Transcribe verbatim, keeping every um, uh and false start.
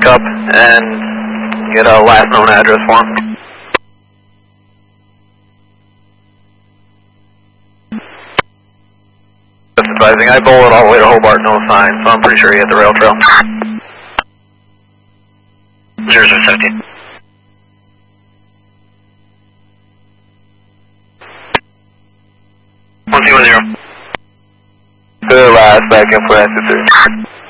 pick up and get a last known address for him. Just advising, I bowled all the way to Hobart, no sign, so I'm pretty sure he hit the rail trail. zero zero seventeen. one two one zero. To the last, back in for answer three.